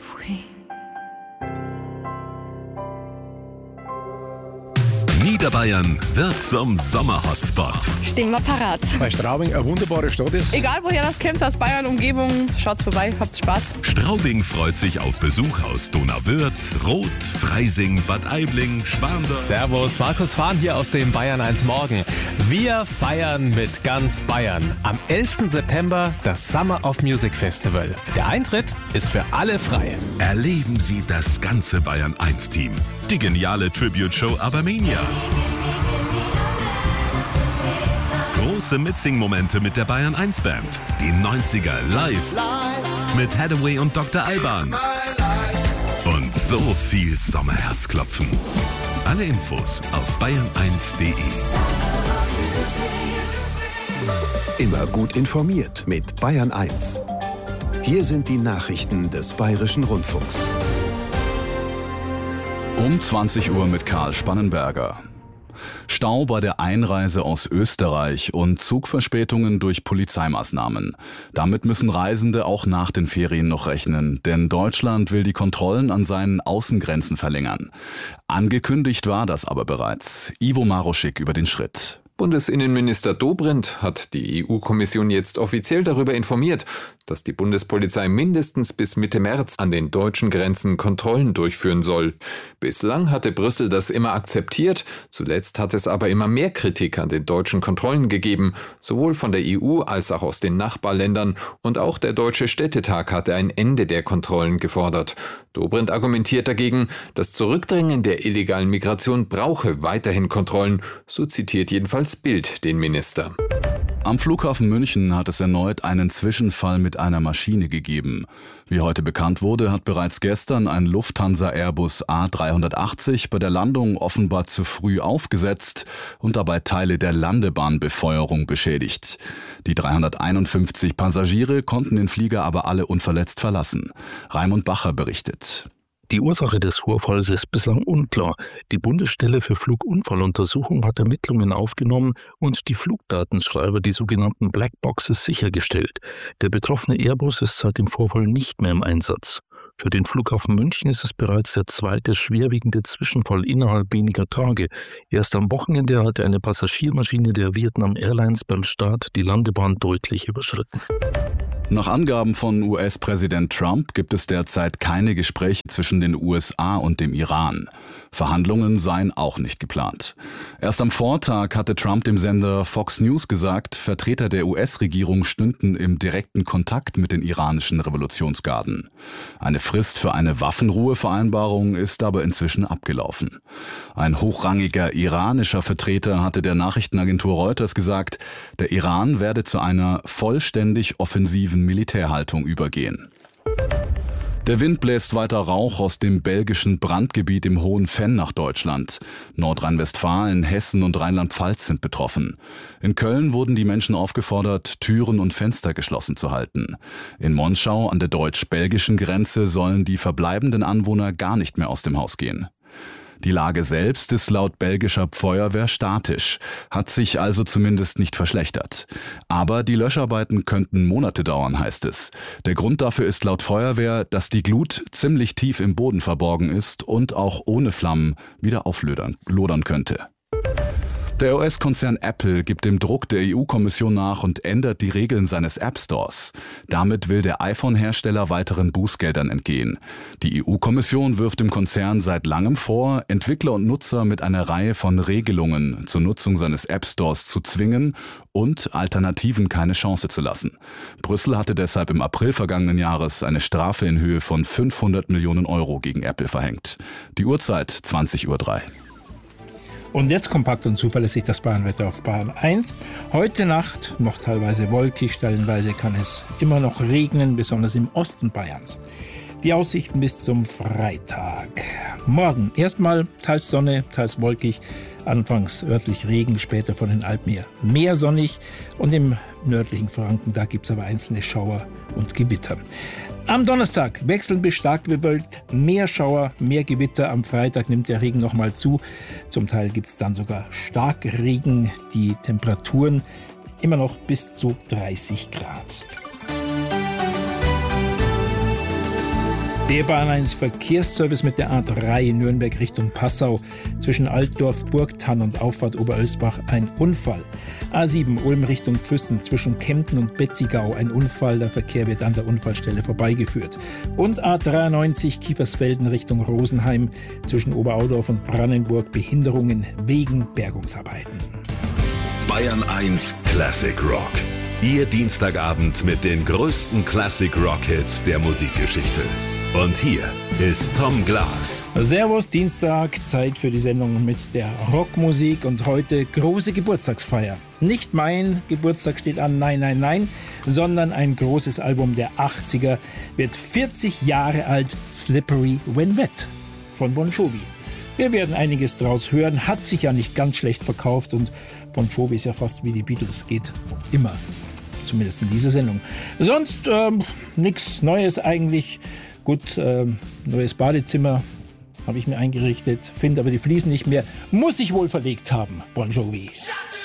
Niederbayern wird zum Sommer-Hotspot. Stehen wir parat. Bei Straubing eine wunderbare Stadt ist. Egal woher das kommt, aus Bayern, Umgebung, schaut vorbei, habt Spaß. Straubing freut sich auf Besuch aus Donauwörth, Roth, Freising, Bad Aibling, Schwandorf. Servus, Markus Fahn hier aus dem Bayern 1 Morgen. Wir feiern mit ganz Bayern. Am 11. September das Summer of Music Festival. Der Eintritt ist für alle frei. Erleben Sie das ganze Bayern 1 Team. Die geniale Tribute-Show Abermania. Große Mitsing-Momente mit der Bayern 1 Band. Die 90er live mit Hathaway und Dr. Alban. Und so viel Sommerherzklopfen. Alle Infos auf bayern1.de. Immer gut informiert mit Bayern 1. Hier sind die Nachrichten des Bayerischen Rundfunks. Um 20 Uhr mit Karl Spannenberger. Stau bei der Einreise aus Österreich und Zugverspätungen durch Polizeimaßnahmen. Damit müssen Reisende auch nach den Ferien noch rechnen, denn Deutschland will die Kontrollen an seinen Außengrenzen verlängern. Angekündigt war das aber bereits. Ivo Maroschik über den Schritt. Bundesinnenminister Dobrindt hat die EU-Kommission jetzt offiziell darüber informiert, dass die Bundespolizei mindestens bis Mitte März an den deutschen Grenzen Kontrollen durchführen soll. Bislang hatte Brüssel das immer akzeptiert, zuletzt hat es aber immer mehr Kritik an den deutschen Kontrollen gegeben, sowohl von der EU als auch aus den Nachbarländern, und auch der Deutsche Städtetag hatte ein Ende der Kontrollen gefordert. Dobrindt argumentiert dagegen, das Zurückdrängen der illegalen Migration brauche weiterhin Kontrollen, so zitiert jedenfalls Bild den Minister. Am Flughafen München hat es erneut einen Zwischenfall mit einer Maschine gegeben. Wie heute bekannt wurde, hat bereits gestern ein Lufthansa-Airbus A380 bei der Landung offenbar zu früh aufgesetzt und dabei Teile der Landebahnbefeuerung beschädigt. Die 351 Passagiere konnten den Flieger aber alle unverletzt verlassen. Raimund Bacher berichtet. Die Ursache des Vorfalls ist bislang unklar. Die Bundesstelle für Flugunfalluntersuchung hat Ermittlungen aufgenommen und die Flugdatenschreiber, die sogenannten Blackboxes, sichergestellt. Der betroffene Airbus ist seit dem Vorfall nicht mehr im Einsatz. Für den Flughafen München ist es bereits der zweite schwerwiegende Zwischenfall innerhalb weniger Tage. Erst am Wochenende hatte eine Passagiermaschine der Vietnam Airlines beim Start die Landebahn deutlich überschritten. Nach Angaben von US-Präsident Trump gibt es derzeit keine Gespräche zwischen den USA und dem Iran. Verhandlungen seien auch nicht geplant. Erst am Vortag hatte Trump dem Sender Fox News gesagt, Vertreter der US-Regierung stünden im direkten Kontakt mit den iranischen Revolutionsgarden. Eine Frist für eine Waffenruhevereinbarung ist aber inzwischen abgelaufen. Ein hochrangiger iranischer Vertreter hatte der Nachrichtenagentur Reuters gesagt, der Iran werde zu einer vollständig offensiven Militärhaltung übergehen. Der Wind bläst weiter Rauch aus dem belgischen Brandgebiet im Hohen Venn nach Deutschland. Nordrhein-Westfalen, Hessen und Rheinland-Pfalz sind betroffen. In Köln wurden die Menschen aufgefordert, Türen und Fenster geschlossen zu halten. In Monschau an der deutsch-belgischen Grenze sollen die verbleibenden Anwohner gar nicht mehr aus dem Haus gehen. Die Lage selbst ist laut belgischer Feuerwehr statisch, hat sich also zumindest nicht verschlechtert. Aber die Löscharbeiten könnten Monate dauern, heißt es. Der Grund dafür ist laut Feuerwehr, dass die Glut ziemlich tief im Boden verborgen ist und auch ohne Flammen wieder auflodern könnte. Der US-Konzern Apple gibt dem Druck der EU-Kommission nach und ändert die Regeln seines App Stores. Damit will der iPhone-Hersteller weiteren Bußgeldern entgehen. Die EU-Kommission wirft dem Konzern seit langem vor, Entwickler und Nutzer mit einer Reihe von Regelungen zur Nutzung seines App Stores zu zwingen und Alternativen keine Chance zu lassen. Brüssel hatte deshalb im April vergangenen Jahres eine Strafe in Höhe von 500 Millionen Euro gegen Apple verhängt. Die Uhrzeit 20:03 Uhr. Und jetzt kompakt und zuverlässig das Bayernwetter auf Bayern 1. Heute Nacht noch teilweise wolkig, stellenweise kann es immer noch regnen, besonders im Osten Bayerns. Die Aussichten bis zum Freitag. Morgen erstmal teils Sonne, teils wolkig, anfangs örtlich Regen, später von den Alpen her mehr sonnig. Und im nördlichen Franken, da gibt es aber einzelne Schauer und Gewitter. Am Donnerstag wechselnd bis stark bewölkt, mehr Schauer, mehr Gewitter. Am Freitag nimmt der Regen nochmal zu. Zum Teil gibt es dann sogar Starkregen. Die Temperaturen immer noch bis zu 30 Grad. Der Bahn 1 Verkehrsservice mit der A3 Nürnberg Richtung Passau. Zwischen Altdorf, Burgthann und Auffahrt Oberölsbach ein Unfall. A7 Ulm Richtung Füssen zwischen Kempten und Betzigau ein Unfall. Der Verkehr wird an der Unfallstelle vorbeigeführt. Und A93 Kiefersfelden Richtung Rosenheim zwischen Oberaudorf und Brannenburg Behinderungen wegen Bergungsarbeiten. Bayern 1 Classic Rock. Ihr Dienstagabend mit den größten Classic Rock Hits der Musikgeschichte. Und hier ist Tom Glas. Servus, Dienstag, Zeit für die Sendung mit der Rockmusik und heute große Geburtstagsfeier. Nicht mein Geburtstag steht an, nein, sondern ein großes Album der 80er wird 40 Jahre alt, Slippery When Wet von Bon Jovi. Wir werden einiges draus hören, hat sich ja nicht ganz schlecht verkauft und Bon Jovi ist ja fast wie die Beatles, geht immer, zumindest in dieser Sendung. Sonst nichts Neues eigentlich. Gut, neues Badezimmer habe ich mir eingerichtet, finde aber die Fliesen nicht mehr. Muss ich wohl verlegt haben, Bon Jovi.